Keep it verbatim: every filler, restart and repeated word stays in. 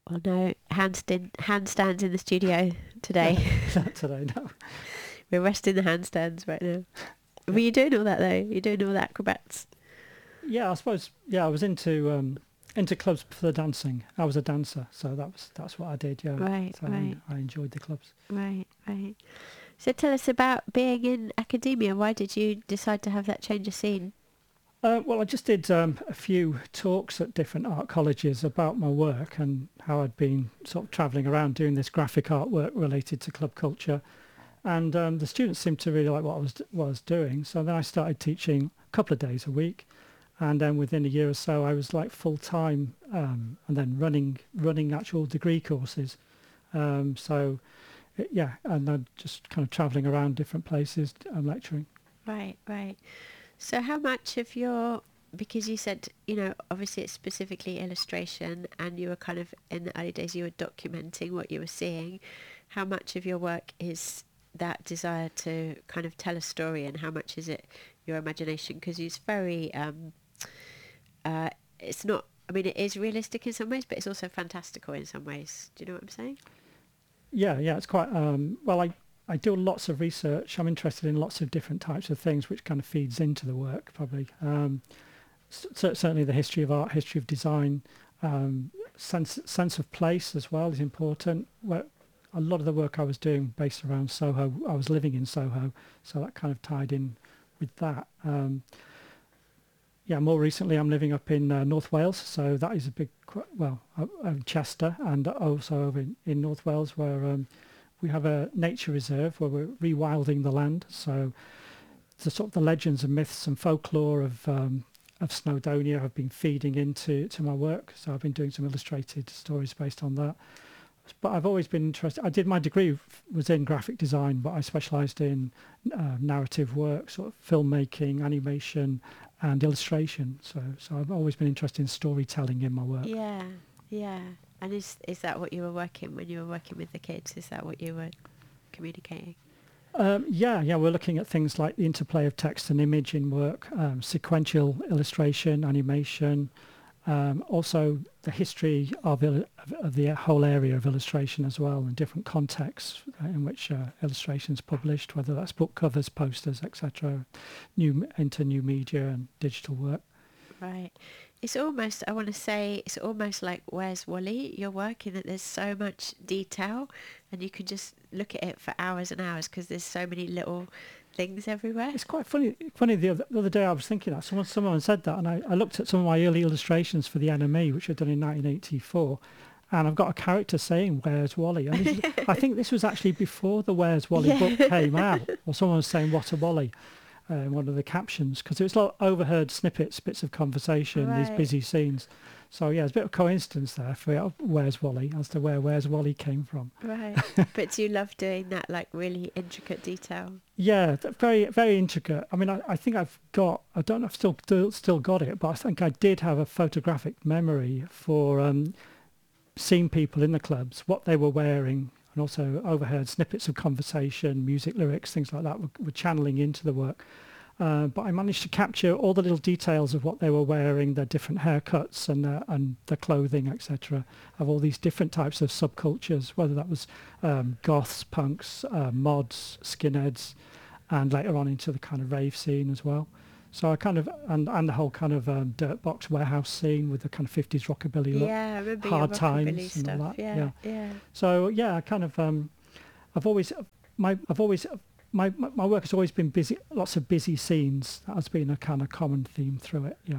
Well, no handstand handstands in the studio today. Not today, no. We're resting the handstands right now. Were you doing all that though? You're doing all the acrobats? Yeah, I suppose. Yeah, I was into um, into clubs for the dancing. I was a dancer, so that was that's what I did. Yeah, Right, so right, I, I enjoyed the clubs. right, right. So tell us about being in academia. Why did you decide to have that change of scene? Uh, well, I just did um, a few talks at different art colleges about my work and how I'd been sort of travelling around doing this graphic artwork related to club culture. And um, the students seemed to really like what I was what I was doing. So then I started teaching a couple of days a week, and then within a year or so, I was like full time, um, and then running running actual degree courses. Um, so it, yeah, and then just kind of travelling around different places and lecturing. Right, right. So how much of your, because you said, you know, obviously it's specifically illustration and you were kind of, in the early days, you were documenting what you were seeing. How much of your work is that desire to kind of tell a story, and how much is it your imagination? Because it's very, um, uh, it's not, I mean, it is realistic in some ways, but it's also fantastical in some ways. Do you know what I'm saying? Yeah, yeah, it's quite, um, well, I, I do lots of research. I'm interested in lots of different types of things, which kind of feeds into the work, probably. Um, c- certainly the history of art, history of design, um, sense sense of place as well is important. Where a lot of the work I was doing based around Soho, I was living in Soho, so that kind of tied in with that. Um, yeah, more recently I'm living up in uh, North Wales, so that is a big, qu- well, uh, uh, Chester, and also over in, in North Wales where um, we have a nature reserve where we're rewilding the land. So the sort of the legends and myths and folklore of um, of Snowdonia have been feeding into to my work. So I've been doing some illustrated stories based on that. But I've always been interested. I did my degree f- was in graphic design, but I specialised in uh, narrative work, sort of filmmaking, animation, and illustration. So so I've always been interested in storytelling in my work. Yeah, yeah. And is is that what you were working when you were working with the kids? Is that what you were communicating? Um, yeah, yeah, we're looking at things like the interplay of text and image in work, um, sequential illustration, animation, um, also the history of, il- of, of the whole area of illustration as well, and different contexts uh, in which uh, illustrations published, whether that's book covers, posters, et cetera, new into new media and digital work. Right. It's almost, I want to say, it's almost like Where's Wally? Your work, in that there's so much detail and you can just look at it for hours and hours because there's so many little things everywhere. It's quite funny. Funny the other, the other day I was thinking that someone someone said that, and I, I looked at some of my early illustrations for the N M E, which I'd done in nineteen eighty-four, and I've got a character saying "Where's Wally?" And this is, I think this was actually before the "Where's Wally" Yeah. book came out, or someone was saying "What a Wally" uh, in one of the captions, because it was like overheard snippets, bits of conversation, these Right. busy scenes. So yeah, it's a bit of coincidence there for uh, "Where's Wally" as to where "Where's Wally" came from. Right. But do you love doing that, like really intricate detail? Yeah, th- very, very intricate. I mean, I, I think I've got, I don't know if I've still, still, still got it, but I think I did have a photographic memory for um, seeing people in the clubs, what they were wearing, and also overheard snippets of conversation, music, lyrics, things like that were, were channeling into the work. Uh, but I managed to capture all the little details of what they were wearing, their different haircuts and uh, and the clothing, et cetera, of all these different types of subcultures, whether that was um, goths, punks, uh, mods, skinheads, and later on into the kind of rave scene as well. So I kind of, and, and the whole kind of um, dirt box warehouse scene with the kind of fifties rockabilly look, Yeah, I remember hard your rockabilly times and stuff. all that. Yeah, Yeah. yeah. So yeah, I kind of, um, I've always, my, I've always, my, my my work has always been busy, lots of busy scenes. That has been a kind of common theme through it. Yeah.